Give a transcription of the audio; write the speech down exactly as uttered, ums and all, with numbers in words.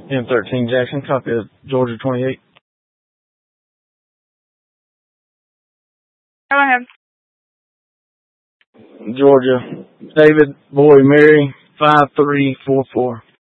M thirteen Jackson, copy of Georgia twenty-eight. Go ahead. Georgia, David, Boy, Mary, five three four four.